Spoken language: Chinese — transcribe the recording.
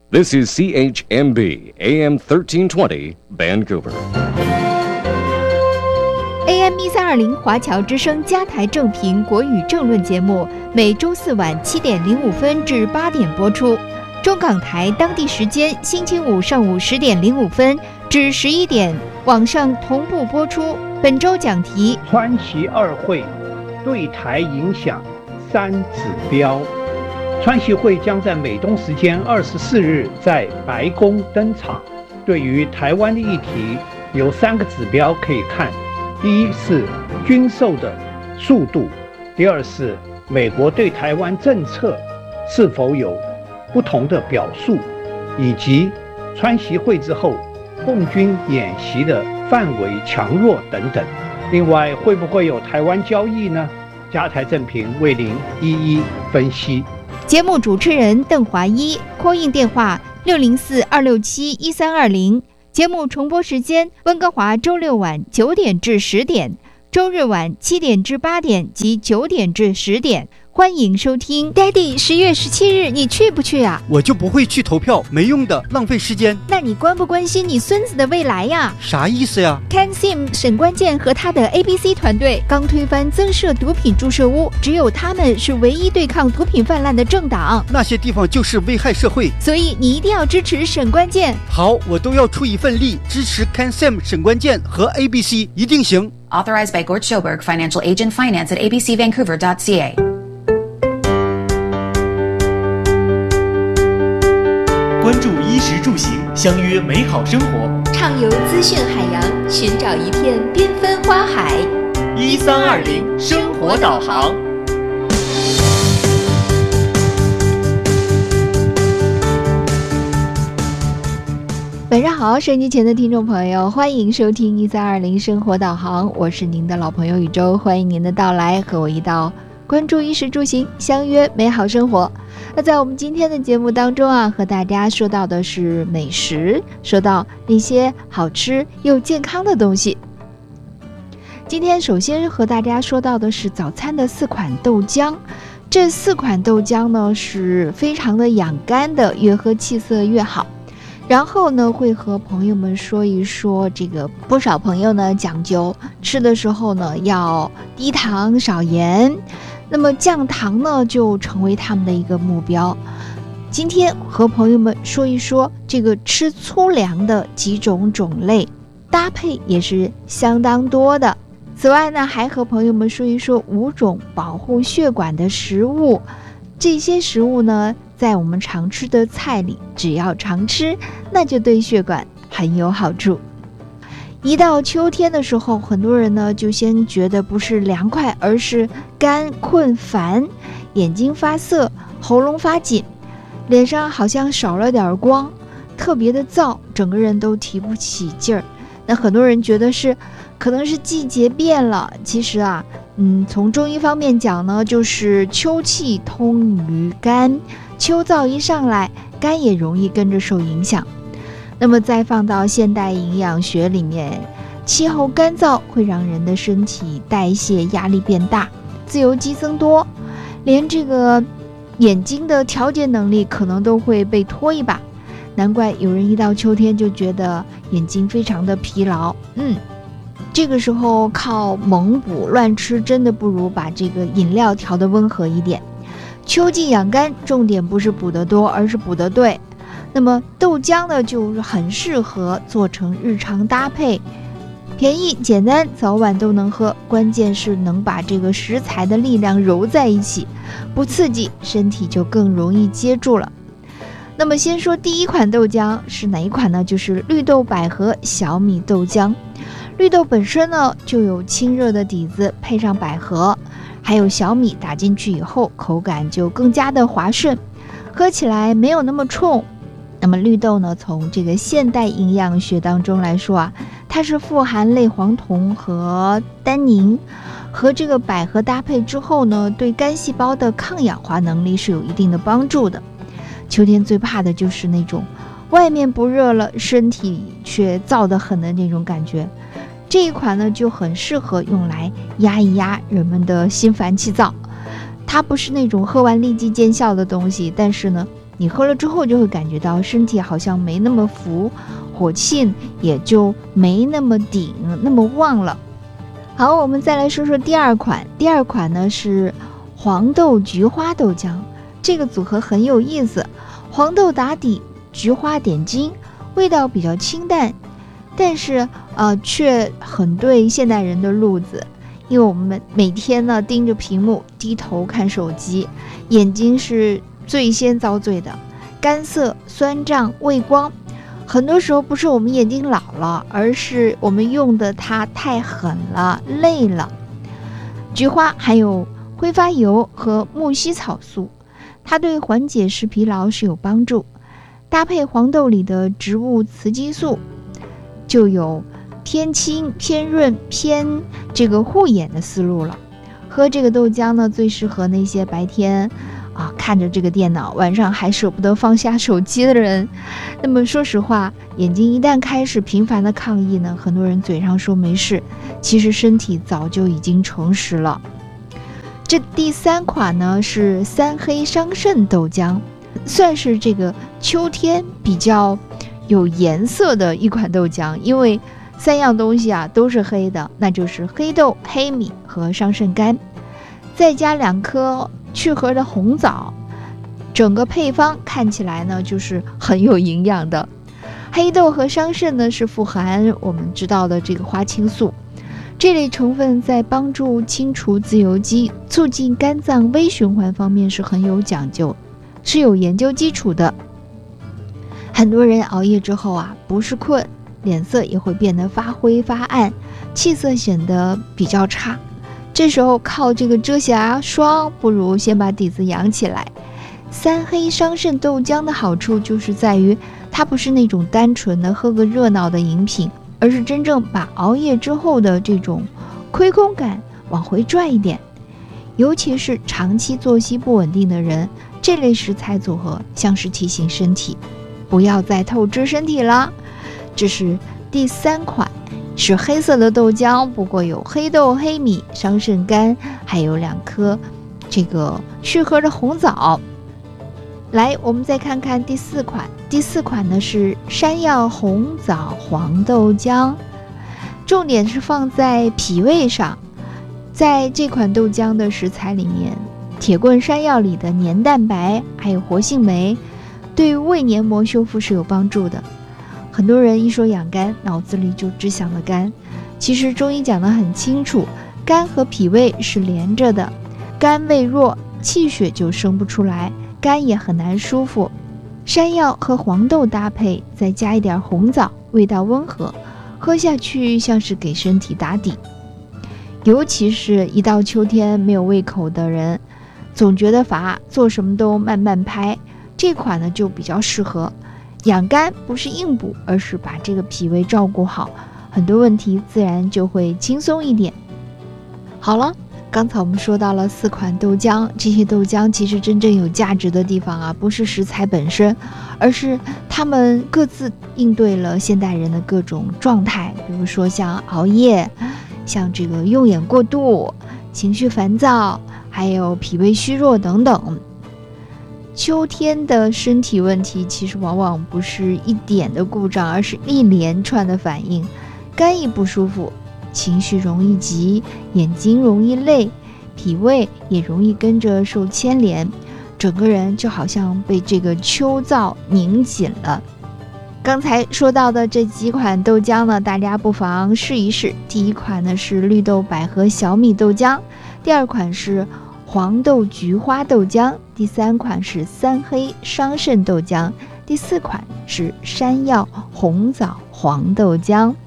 This is CHMB AM 1320 Vancouver. AM 1320华侨之声加台正评国语政论节目，每周四晚7点05分至8点播出。中港台当地时间星期五上午10点05分至11点，网上同步播出。本周讲题： 川习二会对台影响3指标。川习会将在美东时间24日在白宫登场。对于台湾的议题，有3个指标可以看：第一是军售的速度，第二是美国对台湾政策是否有不同的表述，以及川习会之后共军演习的范围强弱等等。另外，会不会有台湾交易呢？加台正评为您一一分析。 节目主持人邓华一，call in电话604-267-1320。节目重播时间：温哥华周六晚9点至10点，周日晚7点至8点及9点至10点。欢迎收听。 Daddy， 10月17日你去不去啊？ 我就不会去投票，没用的，浪费时间。 那你关不关心你孙子的未来呀？ 啥意思呀？ CanSim 沈关键和他的 ABC 团队刚推翻增设毒品注射屋，只有他们是唯一对抗毒品泛滥的政党。 那些地方就是危害社会， 所以你一定要支持沈关键。 好，我都要出一份力支持 CanSim 沈关键和 ABC， 一定行。 Authorized by Gord Schoberg, Financial Agent Finance at abcvancouver.ca。 关注衣食住行，相约美好生活， 畅游资讯海洋，寻找一片缤纷花海。 1320生活导航。 晚上好，收音机前的听众朋友，欢迎收听1320生活导航，我是您的老朋友宇宙，欢迎您的到来，和我一道关注衣食住行，相约美好生活。那在我们今天的节目当中啊，和大家说到的是美食，说到那些好吃又健康的东西。今天首先和大家说到的是早餐的4款豆浆。这4款豆浆呢是非常的养肝的，越喝气色越好。然后呢，会和朋友们说一说这个，不少朋友呢讲究吃的时候呢要低糖少盐，那么降糖呢就成为他们的一个目标。今天和朋友们说一说这个吃粗粮的几种种类，搭配也是相当多的。此外呢，还和朋友们说一说5种保护血管的食物。这些食物呢，在我们常吃的菜里，只要常吃，那就对血管很有好处。一到秋天的时候，很多人呢就先觉得不是凉快，而是干困烦，眼睛发涩，喉咙发紧，脸上好像少了点光，特别的燥，整个人都提不起劲儿。那很多人觉得可能是季节变了，其实啊，从中医方面讲呢，就是秋气通于肝，秋燥一上来，肝也容易跟着受影响。那么再放到现代营养学里面，气候干燥会让人的身体代谢压力变大，自由基增多，连这个眼睛的调节能力可能都会被拖一把。难怪有人一到秋天就觉得眼睛非常的疲劳。这个时候靠猛补乱吃，真的不如把这个饮料调得温和一点。秋季养肝，重点不是补得多，而是补得对。那么豆浆呢，就是很适合做成日常搭配，便宜简单，早晚都能喝，关键是能把这个食材的力量揉在一起，不刺激，身体就更容易接住了。那么先说第1款豆浆是哪一款呢？就是绿豆百合小米豆浆。绿豆本身呢就有清热的底子，配上百合还有小米打进去以后，口感就更加的滑顺，喝起来没有那么冲。那么绿豆呢，从这个现代营养学当中来说啊，它是富含类黄酮和单宁，和这个百合搭配之后呢，对肝细胞的抗氧化能力是有一定的帮助的。秋天最怕的就是那种外面不热了，身体却燥得很的那种感觉。这一款呢就很适合用来压一压人们的心烦气躁。它不是那种喝完立即见效的东西，但是呢你喝了之后就会感觉到身体好像没那么浮，火气也就没那么顶那么旺了。好，我们再来说说第二款。第二款呢是黄豆菊花豆浆，这个组合很有意思，黄豆打底，菊花点睛，味道比较清淡，但是却很对现代人的路子。因为我们每天呢盯着屏幕，低头看手机，眼睛是最先遭罪的，干涩、酸胀、畏光。很多时候不是我们眼睛老了，而是我们用的它太狠了，累了。菊花含有挥发油和木犀草素，它对缓解视疲劳是有帮助。搭配黄豆里的植物雌激素，就有偏清、偏润、偏护眼的思路了。喝这个豆浆呢，最适合那些白天看着这个电脑，晚上还舍不得放下手机的人。那么说实话，眼睛一旦开始频繁的抗议呢，很多人嘴上说没事，其实身体早就已经诚实了。这第三款呢是三黑桑葚豆浆，算是这个秋天比较有颜色的一款豆浆，因为3样东西都是黑的，那就是黑豆、黑米和桑葚干，再加2颗去核的红枣，整个配方看起来呢就是很有营养的。黑豆和桑葚呢是富含我们知道的这个花青素，这类成分在帮助清除自由基、促进肝脏微循环方面是很有讲究，是有研究基础的。很多人熬夜之后不是困，脸色也会变得发灰发暗，气色显得比较差。这时候靠这个遮瑕霜，不如先把底子养起来。三黑桑葚豆浆的好处就是在于，它不是那种单纯的喝个热闹的饮品，而是真正把熬夜之后的这种亏空感往回拽一点。尤其是长期作息不稳定的人，这类食材组合像是提醒身体，不要再透支身体了。这是第3款，是黑色的豆浆，不过有黑豆、黑米、桑葚干，还有2颗这个去核的红枣。来，我们再看看第4款。第4款呢是山药红枣黄豆浆，重点是放在脾胃上。在这款豆浆的食材里面，铁棍山药里的黏蛋白还有活性酶，对于胃黏膜修复是有帮助的。很多人一说养肝，脑子里就只想了肝。其实中医讲得很清楚，肝和脾胃是连着的，肝胃弱，气血就生不出来，肝也很难舒服。山药和黄豆搭配，再加一点红枣，味道温和，喝下去像是给身体打底。尤其是一到秋天没有胃口的人，总觉得乏，做什么都慢慢拍，这款呢就比较适合。养肝不是硬补，而是把这个脾胃照顾好，很多问题自然就会轻松一点。好了，刚才我们说到了4款豆浆，这些豆浆其实真正有价值的地方不是食材本身，而是他们各自应对了现代人的各种状态，比如说像熬夜，像这个用眼过度、情绪烦躁，还有脾胃虚弱等等。秋天的身体问题其实往往不是一点的故障，而是一连串的反应。肝一不舒服，情绪容易急，眼睛容易累，脾胃也容易跟着受牵连，整个人就好像被这个秋燥拧紧了。刚才说到的这几款豆浆呢，大家不妨试一试。第1款呢是绿豆百合小米豆浆，第2款是黄豆菊花豆浆，第3款是三黑桑葚豆浆，第4款是山药红枣黄豆浆。